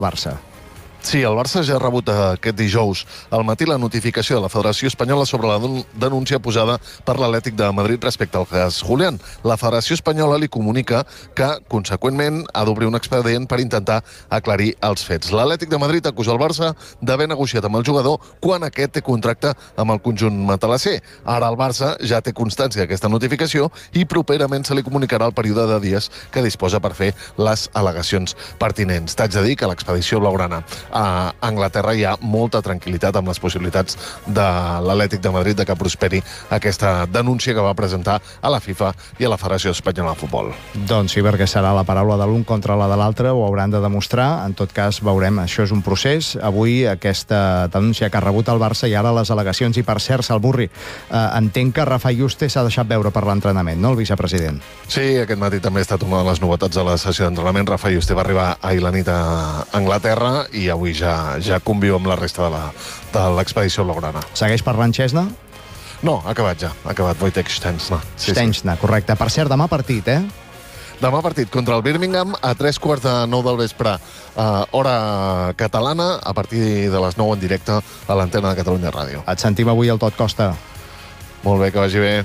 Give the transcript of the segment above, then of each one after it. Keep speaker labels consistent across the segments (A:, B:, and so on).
A: Barça.
B: Sí, el Barça ja ha rebut aquest dijous al matí la notificació de la Federació Espanyola sobre la denúncia posada per l'Atlètic de Madrid respecte al cas Julián. La Federació Espanyola li comunica que, conseqüentment, ha d'obrir un expedient per intentar aclarir els fets. L'Atlètic de Madrid acusa el Barça d'haver negociat amb el jugador quan aquest té contracte amb el conjunt matalasser. Ara el Barça ja té constància d'aquesta notificació i properament se li comunicarà el període de dies que disposa per fer les al·legacions pertinents. T'haig de dir que l'expedició blaugrana a Anglaterra hi ha molta tranquil·litat amb les possibilitats de l'Atlètic de Madrid de que prosperi aquesta denúncia que va presentar a la FIFA i a la Federació Espanyola de Futbol.
A: Doncs sí, perquè serà la paraula de l'un contra la de l'altre, ho hauran de demostrar. En tot cas, veurem, això és un procés. Avui aquesta denúncia que ha rebut el Barça i ara les al·legacions. I per cert, Salburri, entenc que Rafa Yuste s'ha deixat veure per l'entrenament, no, el vicepresident?
B: Sí, aquest matí també ha estat una de les novetats de la sessió d'entrenament. Rafa Yuste va arribar ahir la nit a Anglaterra i avui ja conviu amb la resta de l'expedició blaugrana.
A: Segueix parlant Chesna?
B: No, ha acabat ja. Ha acabat Wojtek Szczęsny.
A: Szczęsny, correcte. Per cert, demà partit,
B: Demà partit contra el Birmingham a 3:15 del vespre, hora catalana, a partir de les 9 en directe a l'antena de Catalunya Ràdio.
A: Et sentim avui al Tot Costa.
B: Molt bé, que vagi bé.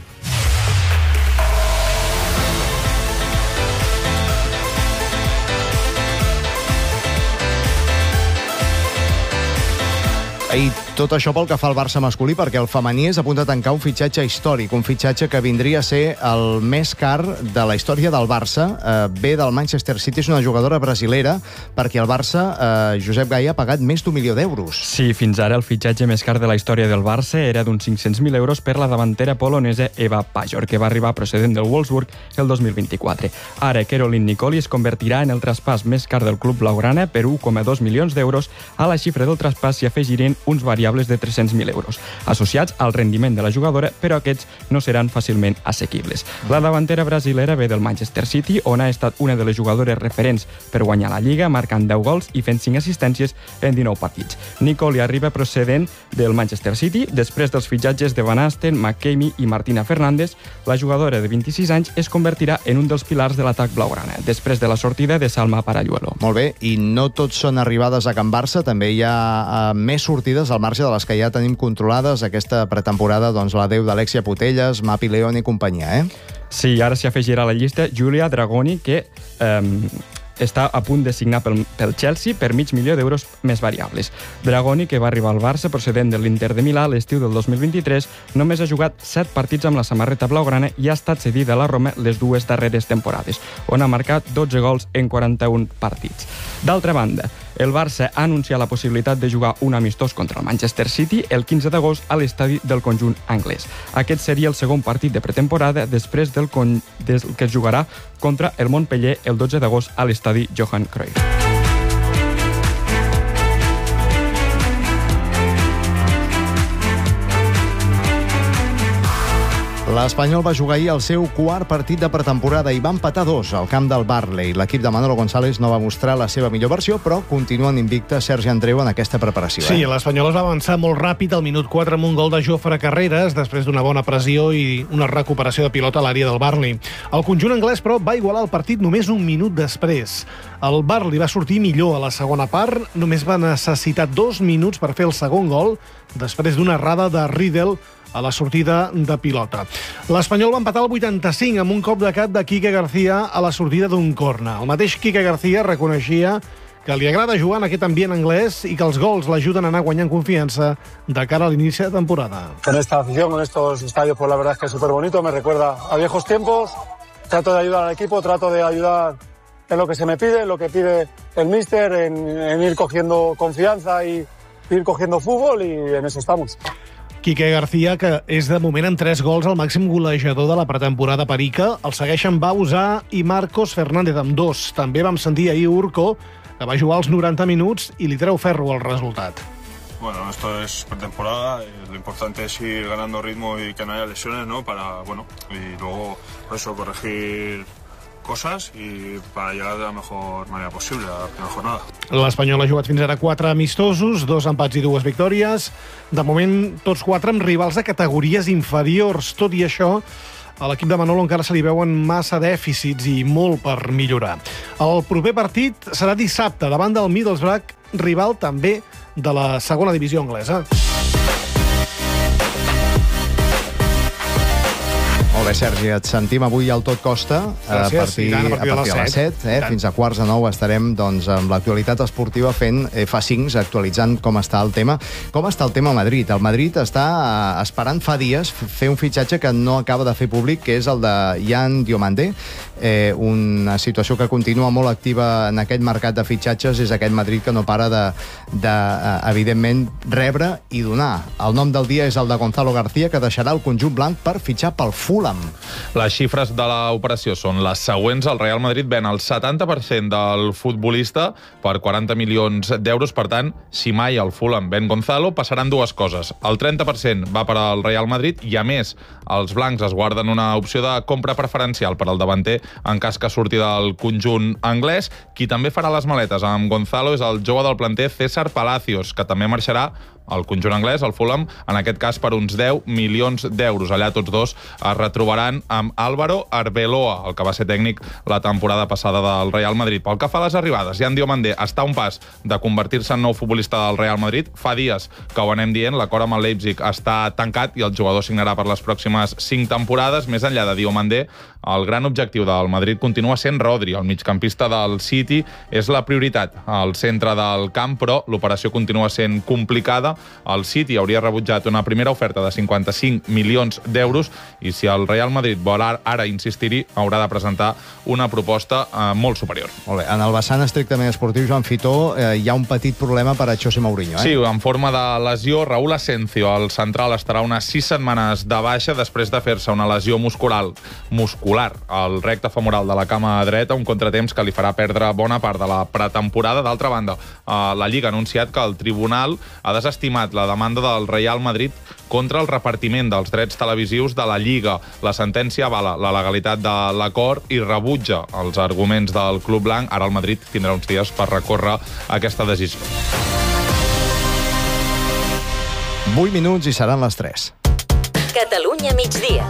A: I tot això pel que fa al Barça masculí, perquè el femení és a punt de tancar un fitxatge històric, un fitxatge que vindria a ser el més car de la història del Barça. Ve del Manchester City, és una jugadora brasilera, perquè el Barça, Josep Gai, ha pagat més d'1 milió d'euros.
C: Sí, fins ara el fitxatge més car de la història del Barça era d'uns 500.000 euros per la davantera polonesa Eva Pajor, que va arribar procedent del Wolfsburg el 2024. Ara, Caroline Nicoli es convertirà en el traspàs més car del club blaugrana per 1,2 milions d'euros. A la xifra del traspàs s'hi afegiren uns variables de 300.000 euros, associats al rendiment de la jugadora, però aquests no seran fàcilment assequibles. La davantera brasilera ve del Manchester City, on ha estat una de les jugadores referents per guanyar la Lliga, marcant 10 gols i fent 5 assistències en 19 partits. Nicoli arriba procedent del Manchester City. Després dels fitxatges de Van Asten, McKamey i Martina Fernández, la jugadora de 26 anys es convertirà en un dels pilars de l'atac blaugrana, després de la sortida de Salma Paralluelo.
A: Molt bé, i no tots són arribades a Can Barça, també hi ha més sortides al marge de les que ja tenim controlades aquesta pretemporada, doncs l'adeu d'Alexia Putellas, Mapi León i companyia,
C: Sí, ara s'hi afegirà a la llista Giulia Dragoni, que està a punt de signar pel Chelsea per $500.000 més variables. Dragoni, que va arribar al Barça procedent de l'Inter de Milà l'estiu del 2023, només ha jugat 7 partits amb la samarreta blaugrana i ha estat cedida a la Roma les 2 darreres temporades, on ha marcat 12 gols en 41 partits. D'altra banda, el Barça ha anunciat la possibilitat de jugar un amistós contra el Manchester City el 15 d'agost a l'estadi del conjunt anglès. Aquest seria el segon partit de pretemporada després del que es jugarà contra el Montpellier el 12 d'agost a l'estadi Johan Cruyff.
A: L'Espanyol va jugar ahir el seu quart partit de pretemporada i va empatar 2 al camp del Barley. L'equip de Manolo González no va mostrar la seva millor versió, però continuen invictes Sergi Andreu en aquesta preparació.
D: Sí, l'Espanyol es va avançar molt ràpid al minut 4 amb un gol de Jofre Carreras, després d'una bona pressió i una recuperació de pilota a l'àrea del Barley. El conjunt anglès, però, va igualar el partit només un minut després. El Barley va sortir millor a la segona part, només va necessitar 2 minuts per fer el segon gol, després d'una errada de Riedel a la sortida de pilota. L'Espanyol va empatar el 85 amb un cop de cap de Quique García a la sortida d'un córner. El mateix Quique García reconeixia que li agrada jugar en aquest ambient anglès i que els gols l'ajuden a anar guanyant confiança de cara a l'inici de temporada.
E: Con esta afición, con estos estadios, pues la verdad es que es súper bonito, me recuerda a viejos tiempos. Trato de ayudar al equipo, trato de ayudar en lo que se me pide, en lo que pide el míster, en ir cogiendo confianza y ir cogiendo fútbol, y en eso estamos.
D: Quique García, que és de moment amb 3 gols el màxim golejador de la pretemporada per Ica. El segueixen Bausa i Marcos Fernández amb 2. També vam sentir ahir Urco, que va jugar els 90 minuts i li treu ferro al resultat.
F: Bueno, esto es pretemporada, lo importante es ir ganando ritmo y que no haya lesiones, ¿no? Y luego, por eso, corregir cosas y para llegar de la mejor manera posible a la primera jornada.
D: L'Espanyol ha jugat fins ara 4 amistosos, 2 empats i 2 victòries. De moment, tots 4 amb rivals de categories inferiors. Tot i això, A l'equip de Manolo encara se li veuen massa dèficits i molt per millorar. El proper partit serà dissabte davant del Middlesbrough, rival també de la segona divisió anglesa.
A: Molt bé, Sergi, et sentim avui al Tot Costa.
D: Gràcies,
A: a partir de les 7. Fins a 8:45 estarem amb l'actualitat esportiva fent F5, actualitzant com està el tema. Com està el tema a Madrid? El Madrid està esperant fa dies fer un fitxatge que no acaba de fer públic, que és el de Yan Diomande, una situació que continua molt activa en aquest mercat de fitxatges. És aquest Madrid que no para de evidentment, rebre i donar. El nom del dia és el de Gonzalo García, que deixarà el conjunt blanc per fitxar pel Fulham.
G: Les xifres de l'operació són les següents. El Real Madrid ven el 70% del futbolista per 40 milions d'euros. Per tant, si mai el Fulham ven Gonzalo, passaran dues coses. El 30% va per al Real Madrid i, a més, els blancs es guarden una opció de compra preferencial per al davanter en cas que surti del conjunt anglès. Qui també farà les maletes amb Gonzalo és el jove del planter César Palacios, que també marxarà al conjunt anglès, el Fulham, en aquest cas per uns 10 milions d'euros. Allà tots dos es retrobaran amb Álvaro Arbeloa, el que va ser tècnic la temporada passada del Real Madrid. Pel que fa a les arribades, Yan Diomande està a un pas de convertir-se en nou futbolista del Real Madrid. Fa dies que ho anem dient, l'acord amb el Leipzig està tancat i el jugador signarà per les pròximes 5 temporades. Més enllà de Diomande, el gran objectiu del Madrid continua sent Rodri, el migcampista del City. És la prioritat al centre del camp, però l'operació continua sent complicada. El City hauria rebutjat una primera oferta de 55 milions d'euros i si el Real Madrid vol ara insistir-hi, haurà de presentar una proposta molt superior.
A: Molt bé. En el vessant estrictament esportiu, Joan Fitó, hi ha un petit problema per a José Mourinho.
G: Sí, en forma de lesió, Raúl Asencio, el central, estarà unes 6 setmanes de baixa després de fer-se una lesió muscular al recte femoral de la cama dreta, un contratemps que li farà perdre bona part de la pretemporada. D'altra banda, la Lliga ha anunciat que el tribunal ha desestimat la demanda del Real Madrid contra el repartiment dels drets televisius de la Lliga. La sentència avala la legalitat de l'acord i rebutja els arguments del club blanc. Ara el Madrid tindrà uns dies per recórrer aquesta decisió.
A: 8 minuts i seran les 3.
H: Catalunya migdia.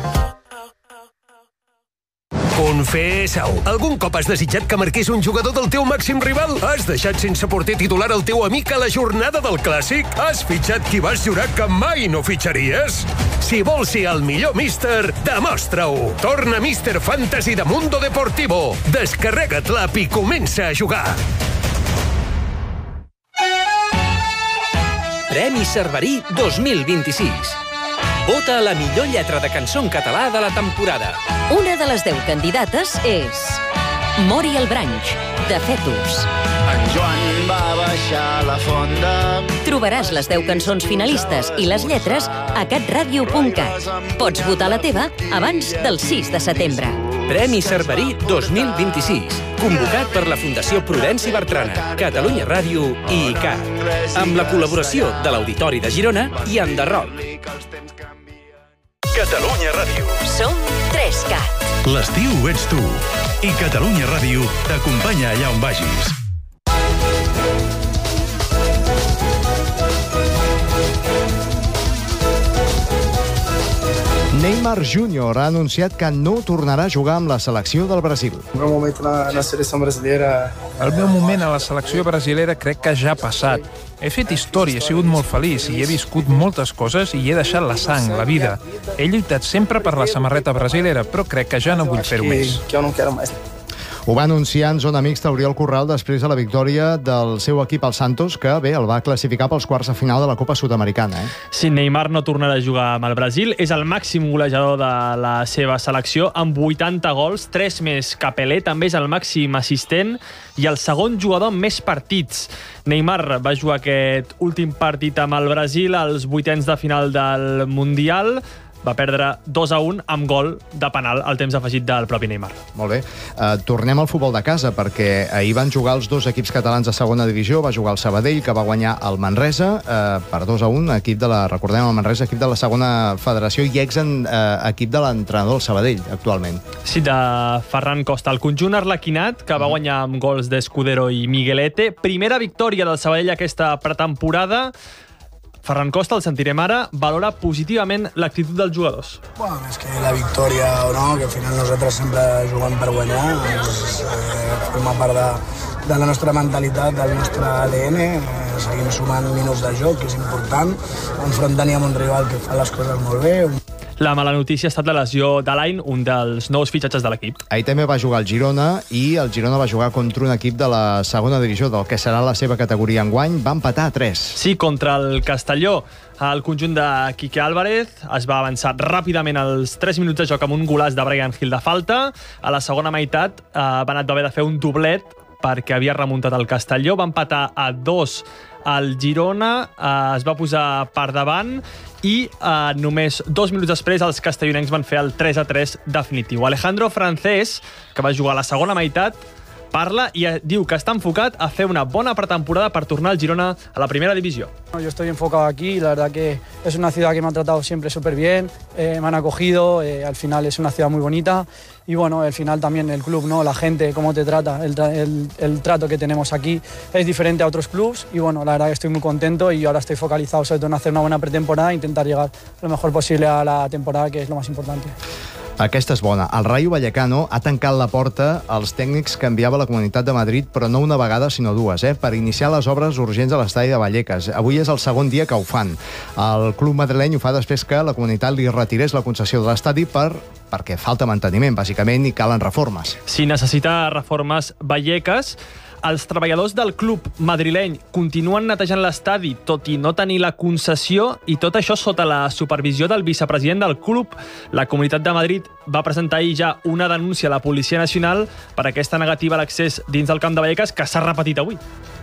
I: Confessa-ho. Algun cop has desitjat que marqués un jugador del teu màxim rival? Has deixat sense porter titular el teu amic a la jornada del Clàssic? Has fitxat qui vas jurar que mai no fitxaries? Si vols ser el millor míster, demostra-ho. Torna Míster Fantasy de Mundo Deportivo. Descarrega't l'app i comença a jugar.
J: Premi Cerverí 2026. Vota a la millor lletra de cançó en català de la temporada.
H: Una de les 10 candidates és Mori el Branch, de Fetus.
K: En Joan va baixar la fonda.
H: Trobaràs les 10 cançons finalistes i les lletres a catradio.cat. Pots votar la teva abans del 6 de setembre.
J: Premi Cerverí 2026. Convocat per la Fundació Prudenci Bertrana, Catalunya Ràdio i ICAT. Amb la col·laboració de l'Auditori de Girona i Enderroc.
I: Catalunya Ràdio.
H: Som 3CAT.
I: L'estiu ets tu. I Catalunya Ràdio t'acompanya allà on vagis.
A: Neymar Júnior ha anunciat que no tornarà a jugar amb la selecció del Brasil.
L: El meu moment a la selecció brasilera... El meu moment a la selecció brasilera crec que ja ha passat. He fet història, he sigut molt feliç i he viscut moltes coses i he deixat la sang, la vida. He lluitat sempre per la samarreta brasilera, però crec que ja no vull fer-ho més. Que jo no quero més.
A: Ho va anunciar en zona mixta Oriol Corral després de la victòria del seu equip, el Santos, que bé, el va classificar pels quarts de final de la Copa Sud-americana.
M: Sí, Neymar no tornarà a jugar amb el Brasil. És el màxim golejador de la seva selecció, amb 80 gols, 3 més que Pelé. També és el màxim assistent i el segon jugador amb més partits. Neymar va jugar aquest últim partit amb el Brasil als vuitens de final del Mundial. Va perdre 2-1 amb gol de penal al temps afegit del propi Neymar.
A: Molt bé. Tornem al futbol de casa, perquè ahir van jugar els dos equips catalans de segona divisió. Va jugar el Sabadell, que va guanyar el Manresa per 2-1, equip de la, recordem, el Manresa, equip de la segona federació i equip de l'entrenador del Sabadell, actualment.
M: Sí, de Ferran Costa. El conjunt arlequinat, que va guanyar amb gols d'Escudero i Miguelete. Primera victòria del Sabadell aquesta pretemporada. Ferran Costa, el sentirem ara, valora positivament l'actitud dels jugadors.
N: Bueno, més que la victòria o no, que al final nosaltres sempre juguem per guanyar, forma part de la nostra mentalitat, del nostre ADN, seguim sumant minuts de joc, que és important, enfrontant-hi amb un rival que fa les coses molt bé.
M: La mala notícia ha estat la lesió d'Alain, un dels nous fitxatges de l'equip.
A: Ahir també va jugar al Girona i el Girona va jugar contra un equip de la segona divisió, del que serà la seva categoria enguany. Va empatar a 3.
M: Sí, contra el Castelló. El conjunt de Quique Álvarez es va avançar ràpidament als 3 minuts de joc amb un golaç de Brian Hill de falta. A la segona meitat va haver de fer un doblet perquè havia remuntat el Castelló. Va empatar a 2 el Girona, es va posar per davant i només 2 minuts després els castellonencs van fer el 3-3 definitiu. Alejandro Francés, que va jugar a la segona meitat, parla i diu que està enfocat a fer una bona pretemporada per tornar al Girona a la primera divisió.
O: Yo estoy enfocado aquí, la verdad que es una ciudad que me ha tratado siempre súper bien, me han acogido, al final es una ciudad muy bonita y bueno, al final también el club, ¿no? La gente, cómo te trata, el trato que tenemos aquí es diferente a otros clubs y bueno, la verdad que estoy muy contento y ahora estoy focalizado sobre todo en hacer una buena pretemporada e intentar llegar lo mejor posible a la temporada, que es lo más importante.
A: Aquesta és bona. El Rayo Vallecano ha tancat la porta als tècnics que enviava la Comunitat de Madrid, però no una vegada, sinó dues, per iniciar les obres urgents a l'estadi de Vallecas. Avui és el segon dia que ho fan. El club madrileny ho fa després que la Comunitat li retirés la concessió de l'estadi perquè falta manteniment, bàsicament, i calen reformes.
M: Si necessita reformes Vallecas, els treballadors del club madrileny continuen netejant l'estadi, tot i no tenir la concessió, i tot això sota la supervisió del vicepresident del club. La Comunitat de Madrid va presentar ahir ja una denúncia a la Policia Nacional per aquesta negativa a l'accés dins del camp de Vallecas, que s'ha repetit avui.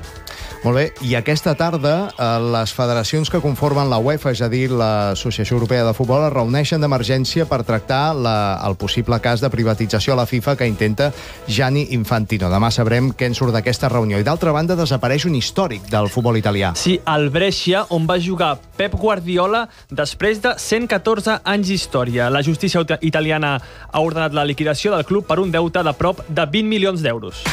A: Molt bé, i aquesta tarda les federacions que conformen la UEFA, és a dir, l'Associació Europea de Futbol, es reuneixen d'emergència per tractar el possible cas de privatització a la FIFA que intenta Gianni Infantino. Demà sabrem què en surt d'aquesta reunió. I d'altra banda, desapareix un històric del futbol italià.
M: Sí, el Brescia, on va jugar Pep Guardiola després de 114 anys d'història. La justícia italiana ha ordenat la liquidació del club per un deute de prop de 20 milions d'euros.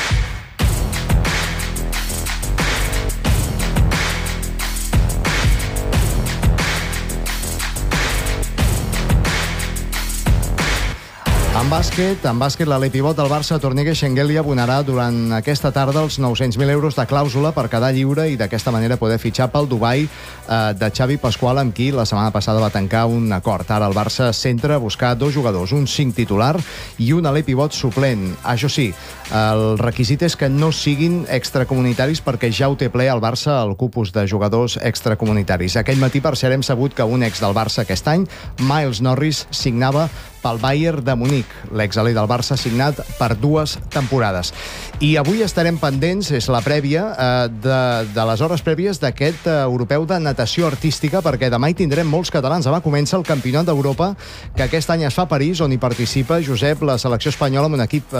A: En bàsquet, l'ala pivot del Barça, Tornique Schengelly, abonarà durant aquesta tarda els 900.000 euros de clàusula per quedar lliure i d'aquesta manera poder fitxar pel Dubai de Xavi Pascual, amb qui la setmana passada va tancar un acord. Ara el Barça centra a buscar 2 jugadors, un 5 titular i un ala pivot suplent. Això sí, el requisit és que no siguin extracomunitaris perquè ja ho té ple el Barça el cupus de jugadors extracomunitaris. Aquell matí, per cert, hem sabut que un ex del Barça aquest any, Miles Norris, signava pel Bayern de Munic. L'exalí del Barça signat per 2 temporades. I avui estarem pendents, és la prèvia, de les hores prèvies d'aquest europeu de natació artística, perquè demà hi tindrem molts catalans. Demà comença el Campionat d'Europa, que aquest any es fa a París, on hi participa, Josep, la selecció espanyola, amb un equip,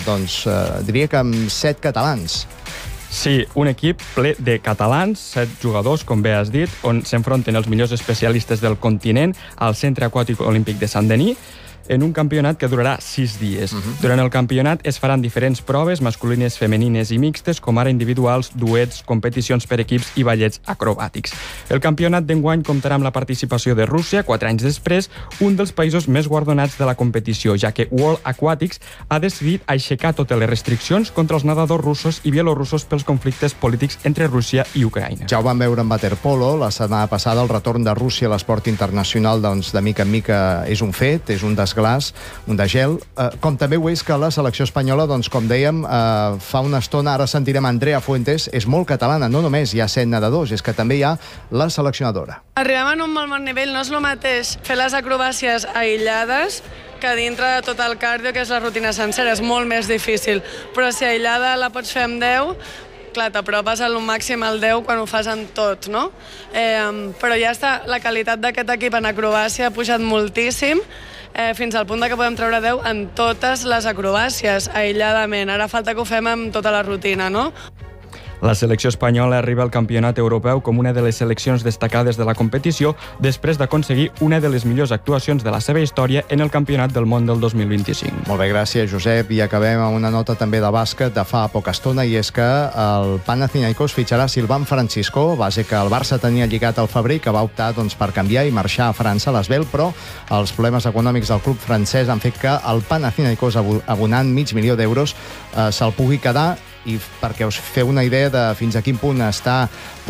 A: diria que amb 7 catalans.
C: Sí, un equip ple de catalans, 7 jugadors, com bé has dit, on s'enfronten els millors especialistes del continent al Centre Aquàtic Olímpic de Saint-Denis, en un campionat que durarà 6 dies. Durant el campionat es faran diferents proves, masculines, femenines i mixtes, com ara individuals, duets, competicions per equips i ballets acrobàtics. El campionat d'enguany comptarà amb la participació de Rússia, 4 anys després, un dels països més guardonats de la competició, ja que World Aquatics ha decidit aixecar totes les restriccions contra els nedadors russos i bielorussos pels conflictes polítics entre Rússia i Ucraïna.
A: Ja ho vam veure en waterpolo, la setmana passada, el retorn de Rússia a l'esport internacional, doncs, de mica en mica és un fet, és un desglaç, un de gel, com també ho és que la selecció espanyola, doncs, com dèiem, fa una estona, ara sentirem Andrea Fuentes, és molt catalana, no només hi ha 100 nedadors, és que també hi ha la seleccionadora.
P: Arribem en un molt bon nivell, no és el mateix fer les acrobàcies aïllades que dintre de tot el cardio, que és la rutina sencera, és molt més difícil, però si aïllada la pots fer amb 10, clar, t'apropes al màxim al 10 quan ho fas en tot, no? Però ja està, la qualitat d'aquest equip en acrobàcia ha pujat moltíssim, fins al punt que podem treure 10 en totes les acrobàcies, aïlladament. Ara falta que ho fem amb tota la rutina, no?
C: La selecció espanyola arriba al campionat europeu com una de les seleccions destacades de la competició després d'aconseguir una de les millors actuacions de la seva història en el Campionat del Món del 2025.
A: Molt bé, gràcies, Josep. I acabem amb una nota també de bàsquet de fa poca estona, i és que el Panathinaikos fitxarà Sylvain Francisco, base que el Barça tenia lligat al febrer i que va optar per canviar i marxar a França, a l'Asvel, però els problemes econòmics del club francès han fet que el Panathinaikos, abonant €500.000, se'l pugui quedar. I perquè us feu una idea de fins a quin punt està